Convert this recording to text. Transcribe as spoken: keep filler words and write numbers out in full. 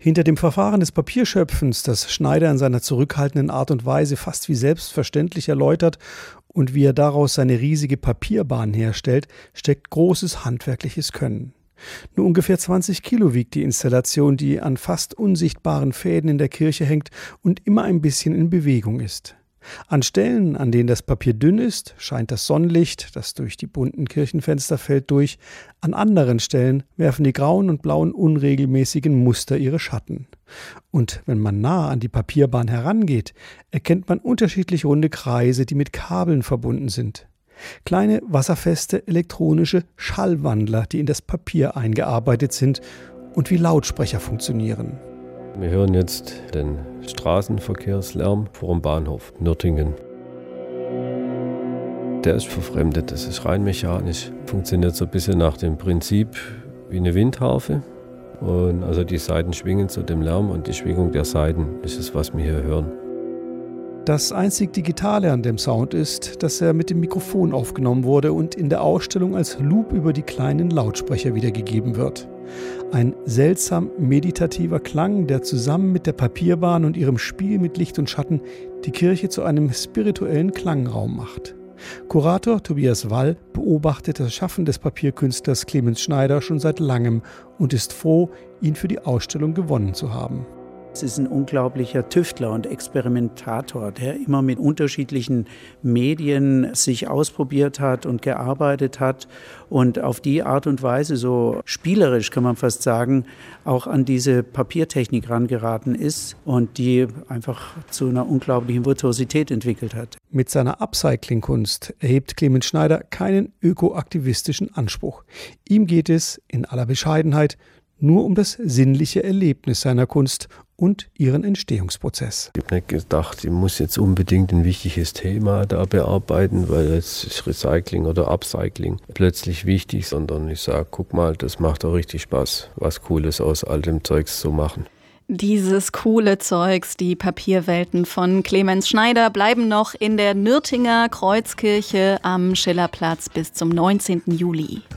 Hinter dem Verfahren des Papierschöpfens, das Schneider in seiner zurückhaltenden Art und Weise fast wie selbstverständlich erläutert und wie er daraus seine riesige Papierbahn herstellt, steckt großes handwerkliches Können. Nur ungefähr zwanzig Kilo wiegt die Installation, die an fast unsichtbaren Fäden in der Kirche hängt und immer ein bisschen in Bewegung ist. An Stellen, an denen das Papier dünn ist, scheint das Sonnenlicht, das durch die bunten Kirchenfenster fällt, durch. An anderen Stellen werfen die grauen und blauen unregelmäßigen Muster ihre Schatten. Und wenn man nah an die Papierbahn herangeht, erkennt man unterschiedlich runde Kreise, die mit Kabeln verbunden sind. Kleine, wasserfeste, elektronische Schallwandler, die in das Papier eingearbeitet sind und wie Lautsprecher funktionieren. Wir hören jetzt den Straßenverkehrslärm vor dem Bahnhof Nürtingen. Der ist verfremdet, das ist rein mechanisch. Funktioniert so ein bisschen nach dem Prinzip wie eine Windharfe. Und also die Saiten schwingen zu dem Lärm und die Schwingung der Saiten ist es, was wir hier hören. Das einzig Digitale an dem Sound ist, dass er mit dem Mikrofon aufgenommen wurde und in der Ausstellung als Loop über die kleinen Lautsprecher wiedergegeben wird. Ein seltsam meditativer Klang, der zusammen mit der Papierbahn und ihrem Spiel mit Licht und Schatten die Kirche zu einem spirituellen Klangraum macht. Kurator Tobias Wall beobachtet das Schaffen des Papierkünstlers Clemens Schneider schon seit langem und ist froh, ihn für die Ausstellung gewonnen zu haben. Es ist ein unglaublicher Tüftler und Experimentator, der immer mit unterschiedlichen Medien sich ausprobiert hat und gearbeitet hat und auf die Art und Weise so spielerisch, kann man fast sagen, auch an diese Papiertechnik rangeraten ist und die einfach zu einer unglaublichen Virtuosität entwickelt hat. Mit seiner Upcycling-Kunst erhebt Clemens Schneider keinen ökoaktivistischen Anspruch. Ihm geht es in aller Bescheidenheit nur um das sinnliche Erlebnis seiner Kunst und ihren Entstehungsprozess. Ich habe nicht gedacht, ich muss jetzt unbedingt ein wichtiges Thema da bearbeiten, weil jetzt ist Recycling oder Upcycling plötzlich wichtig, sondern ich sage, guck mal, das macht doch richtig Spaß, was Cooles aus all dem Zeugs zu machen. Dieses coole Zeugs, die Papierwelten von Clemens Schneider, bleiben noch in der Nürtinger Kreuzkirche am Schillerplatz bis zum neunzehnten Juli.